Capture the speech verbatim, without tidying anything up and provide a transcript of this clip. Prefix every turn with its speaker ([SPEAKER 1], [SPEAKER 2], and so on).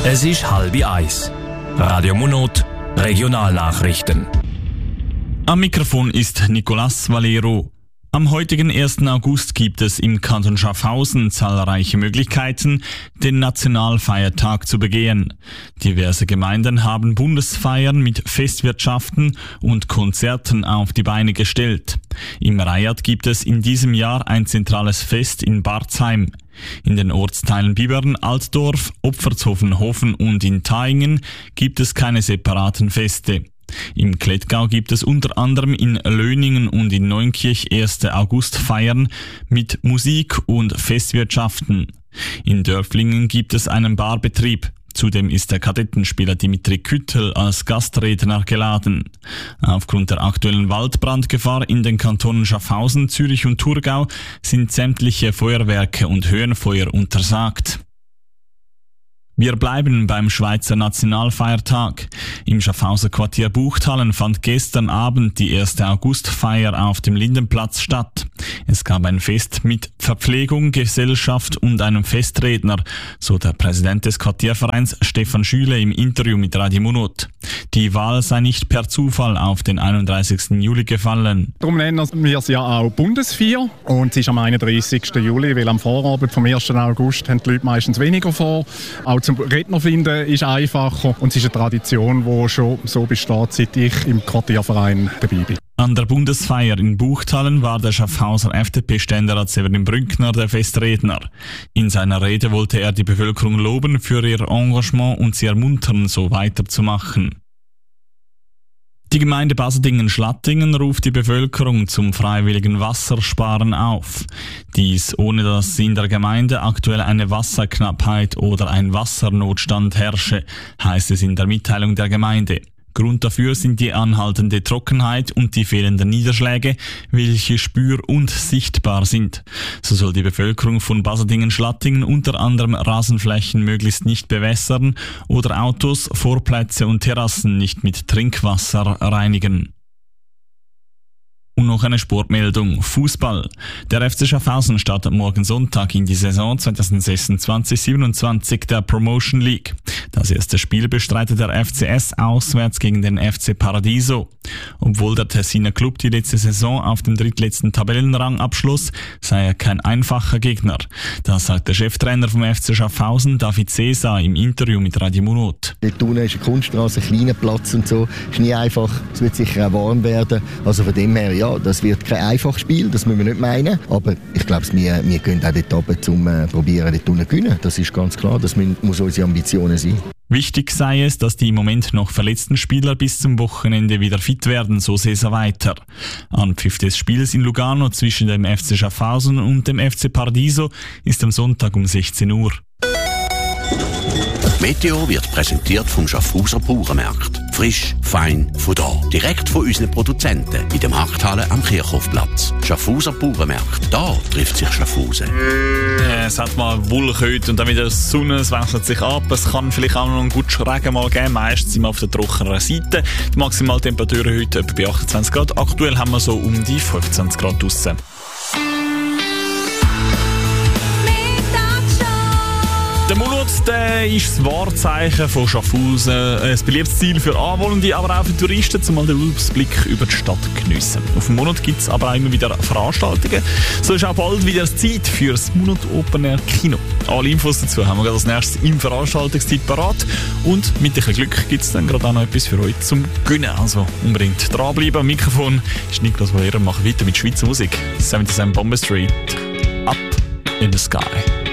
[SPEAKER 1] Es ist halb eins. Radio Monot, Regionalnachrichten.
[SPEAKER 2] Am Mikrofon ist Nicolas Valero. Am heutigen ersten August gibt es im Kanton Schaffhausen zahlreiche Möglichkeiten, den Nationalfeiertag zu begehen. Diverse Gemeinden haben Bundesfeiern mit Festwirtschaften und Konzerten auf die Beine gestellt. Im Reiert gibt es in diesem Jahr ein zentrales Fest in Barzheim. In den Ortsteilen Bibern, Altdorf, Opfertshofen, Hofen und in Thaingen gibt es keine separaten Feste. Im Klettgau gibt es unter anderem in Löningen und in Neunkirch erste Augustfeiern mit Musik und Festwirtschaften. In Dörflingen gibt es einen Barbetrieb. Zudem ist der Kadettenspieler Dimitri Küttel als Gastredner geladen. Aufgrund der aktuellen Waldbrandgefahr in den Kantonen Schaffhausen, Zürich und Thurgau sind sämtliche Feuerwerke und Höhenfeuer untersagt. Wir bleiben beim Schweizer Nationalfeiertag. Im Schaffhauser Quartier Buchthallen fand gestern Abend die erste Augustfeier auf dem Lindenplatz statt. Es gab ein Fest mit Verpflegung, Gesellschaft und einem Festredner, so der Präsident des Quartiervereins Stefan Schüle im Interview mit Radio Monot. Die Wahl sei nicht per Zufall auf den einunddreißigsten Juli gefallen.
[SPEAKER 3] Darum nennen wir es ja auch Bundesfeier. Und es ist am einunddreißigsten Juli, weil am Vorabend vom ersten August haben die Leute meistens weniger vor. Auch zum Redner finden ist einfacher. Und es ist eine Tradition, die schon so besteht, seit ich im Quartierverein dabei bin.
[SPEAKER 2] An der Bundesfeier in Buchthallen war der Schaffhauser F D P-Ständerat Severin Brückner der Festredner. In seiner Rede wollte er die Bevölkerung loben für ihr Engagement und sie ermuntern, so weiterzumachen. Die Gemeinde Basedingen-Schlattingen ruft die Bevölkerung zum freiwilligen Wassersparen auf. Dies ohne dass in der Gemeinde aktuell eine Wasserknappheit oder ein Wassernotstand herrsche, heißt es in der Mitteilung der Gemeinde. Grund dafür sind die anhaltende Trockenheit und die fehlenden Niederschläge, welche spür- und sichtbar sind. So soll die Bevölkerung von Basedingen-Schlattingen unter anderem Rasenflächen möglichst nicht bewässern oder Autos, Vorplätze und Terrassen nicht mit Trinkwasser reinigen. Und noch eine Sportmeldung. Fußball. Der F C Schaffhausen startet morgen Sonntag in die Saison zweitausendsechsundzwanzig siebenundzwanzig der Promotion League. Das erste Spiel bestreitet der F C S auswärts gegen den F C Paradiso. Obwohl der Tessiner Club die letzte Saison auf dem drittletzten Tabellenrang abschloss, sei er kein einfacher Gegner. Das sagt der Cheftrainer vom F C Schaffhausen, David Cesar, im Interview mit Radio Monot.
[SPEAKER 4] Dort unten ist eine Kunststraße, ein kleiner Platz und so. Ist nie einfach. Es wird sicher auch warm werden. Also von dem her, ja, das wird kein einfaches Spiel, das müssen wir nicht meinen. Aber ich glaube, wir, wir gehen auch dort runter, um äh, probieren, dort unten zu gewinnen. Das ist ganz klar, das müssen, muss unsere Ambitionen sein.
[SPEAKER 2] Wichtig sei es, dass die im Moment noch verletzten Spieler bis zum Wochenende wieder fit werden, so Cesar weiter. Anpfiff des Spiels in Lugano zwischen dem F C Schaffhausen und dem F C Paradiso ist am Sonntag um sechzehn Uhr.
[SPEAKER 5] Meteo wird präsentiert vom Schaffhauser Bauernmarkt. Frisch, fein, von da. Direkt von unseren Produzenten in der Markthalle am Kirchhofplatz. Schaffhauser Bauernmarkt. Da trifft sich Schaffhausen.
[SPEAKER 2] Ja, es hat mal Wolkenhäute und dann wieder Sonne, es wechselt sich ab. Es kann vielleicht auch noch einen guten Regen mal geben. Meistens sind wir auf der trockeneren Seite. Die Maximaltemperatur heute etwa bei achtundzwanzig Grad. Aktuell haben wir so um die fünfundzwanzig Grad draussen. Der Monat, der ist das Wahrzeichen von Schaffhausen. Ein beliebtes Ziel für Anwohnende, aber auch für Touristen, um mal den Ausblick über die Stadt zu geniessen. Auf dem Monat gibt es aber auch immer wieder Veranstaltungen. So ist auch bald wieder Zeit für das Monat Open Air Kino. Alle Infos dazu haben wir als nächstes im Veranstaltungszeit parat. Und mit ein bisschen Glück gibt es dann gerade auch noch etwas für euch zum Gönnen. Also unbedingt dranbleiben. Am Mikrofon ist Niklas Valera. Machen weiter mit Schweizer Musik. siebenundsiebzig Bomber Street. Up in the Sky.